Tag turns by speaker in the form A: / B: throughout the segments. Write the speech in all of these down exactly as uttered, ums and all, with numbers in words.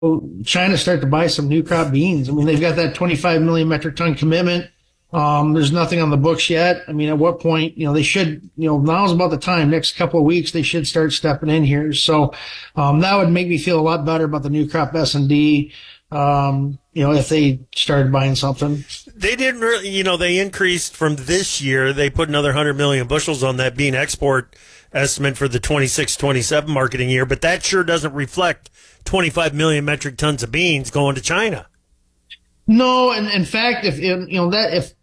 A: China start to buy some new crop beans. I mean, they've got that twenty-five million metric ton commitment. Um, there's nothing on the books yet. I mean, at what point, you know, they should, you know, now's about the time, next couple of weeks, they should start stepping in here. So, um, that would make me feel a lot better about the new crop S and D, um, you know, if they started buying something.
B: They didn't really, you know, they increased from this year. They put another one hundred million bushels on that bean export estimate for the twenty-six twenty-seven marketing year, but that sure doesn't reflect twenty-five million metric tons of beans going to China.
A: No, and in fact, if you know that if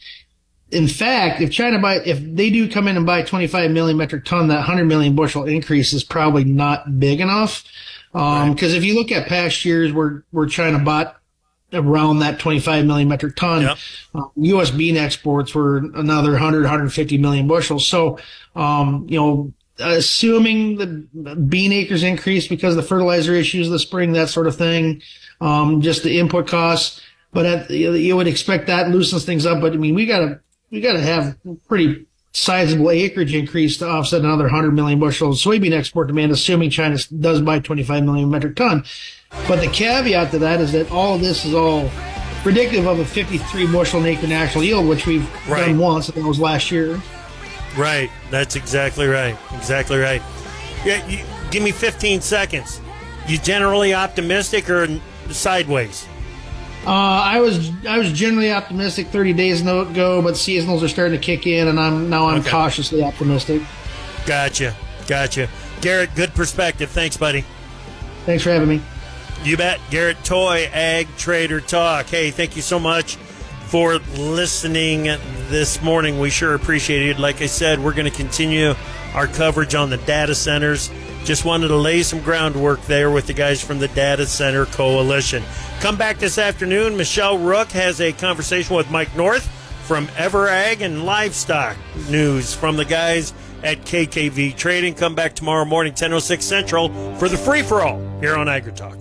A: in fact if China buy if they do come in and buy twenty-five million metric ton, that one hundred million bushel increase is probably not big enough. Um, because right. if you look at past years where where China bought around that twenty-five million metric ton, yep. uh, U S bean exports were another one hundred, one hundred fifty million bushels. So, um, you know, assuming the bean acres increase because of the fertilizer issues this spring, that sort of thing, um, just the input costs. But at, you would expect that loosens things up. But I mean, we gotta, we gotta have pretty sizable acreage increase to offset another one hundred million bushels of soybean export demand, assuming China does buy twenty-five million metric ton. But the caveat to that is that all of this is all predictive of a fifty-three bushel an acre national yield, which we've right. done once, and that was last year.
B: Right. That's exactly right. Exactly right. Yeah. You, give me fifteen seconds. You generally optimistic or sideways?
A: Uh, I was I was generally optimistic thirty days ago, but seasonals are starting to kick in, and I'm now I'm okay. cautiously optimistic.
B: Gotcha. Gotcha. Garrett, good perspective. Thanks, buddy.
A: Thanks for having me.
B: You bet. Garrett Toy, Ag Trader Talk. Hey, thank you so much for listening this morning. We sure appreciate it. Like I said, we're going to continue our coverage on the data centers. Just wanted to lay some groundwork there with the guys from the Data Center Coalition. Come back this afternoon. Michelle Rook has a conversation with Mike North from EverAg and Livestock News from the guys at K K V Trading. Come back tomorrow morning, ten oh six Central, for the free-for-all here on AgriTalk.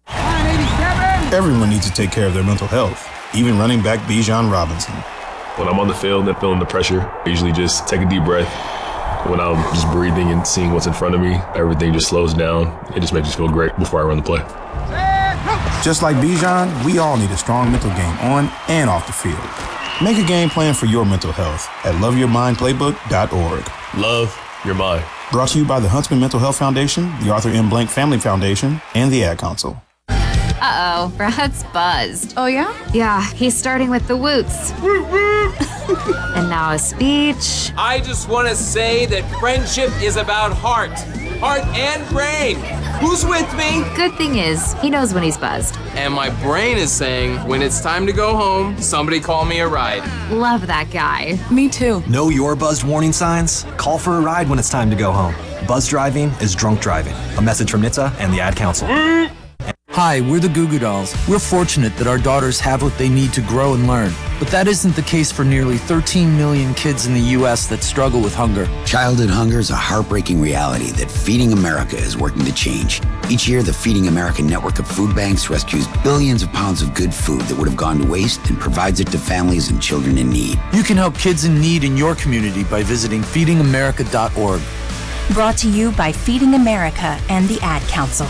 C: Everyone needs to take care of their mental health, even running back Bijan Robinson.
D: When I'm on the field and feeling the pressure, I usually just take a deep breath. When I'm just breathing and seeing what's in front of me, everything just slows down. It just makes me feel great before I run the play.
C: Just like Bijan, we all need a strong mental game on and off the field. Make a game plan for your mental health at love your mind playbook dot org.
D: Love your mind.
C: Brought to you by the Huntsman Mental Health Foundation, the Arthur M. Blank Family Foundation, and the Ad Council.
E: Uh-oh, Brad's buzzed.
F: Oh, yeah?
E: Yeah, he's starting with the woots. And now a speech.
G: I just want to say that friendship is about heart. Heart and brain. Who's with me?
E: Good thing is, he knows when he's buzzed.
G: And my brain is saying, when it's time to go home, somebody call me a ride.
E: Love that guy.
F: Me too.
H: Know your buzzed warning signs? Call for a ride when it's time to go home. Buzz driving is drunk driving. A message from N H T S A and the Ad Council.
I: Hi, we're the Goo Goo Dolls. We're fortunate that our daughters have what they need to grow and learn. But that isn't the case for nearly thirteen million kids in the U S that struggle with hunger.
J: Childhood hunger is a heartbreaking reality that Feeding America is working to change. Each year, the Feeding America network of food banks rescues billions of pounds of good food that would have gone to waste and provides it to families and children in need.
I: You can help kids in need in your community by visiting feeding america dot org.
K: Brought to you by Feeding America and the Ad Council.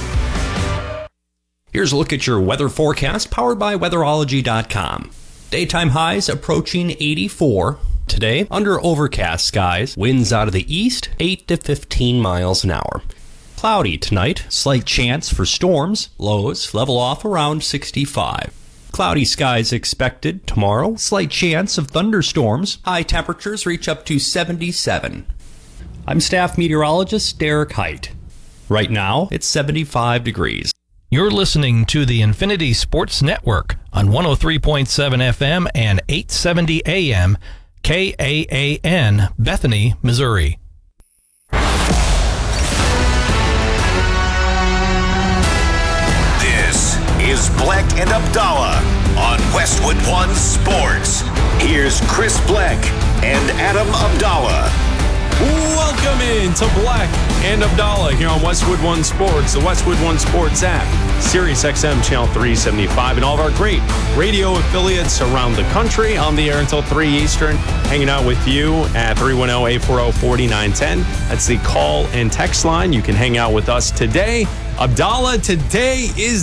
L: Here's a look at your weather forecast, powered by weatherology dot com. Daytime highs approaching eighty-four. Today, under overcast skies, winds out of the east, eight to fifteen miles an hour. Cloudy tonight, slight chance for storms, lows level off around sixty-five. Cloudy skies expected tomorrow, slight chance of thunderstorms, high temperatures reach up to seventy-seven. I'm staff meteorologist Derek Height. Right now, it's seventy-five degrees.
M: You're listening to the Infinity Sports Network on one oh three point seven F M and eight seventy A M, K A A N, Bethany, Missouri.
N: This is Black and Abdallah on Westwood One Sports. Here's Chris Black and Adam Abdallah.
O: Welcome in to Black and Abdallah here on Westwood One Sports, the Westwood One Sports app, Sirius X M Channel three seventy-five, and all of our great radio affiliates around the country on the air until three Eastern, hanging out with you at three one zero, eight four zero, four nine one zero. That's the call and text line. You can hang out with us today Abdallah, today is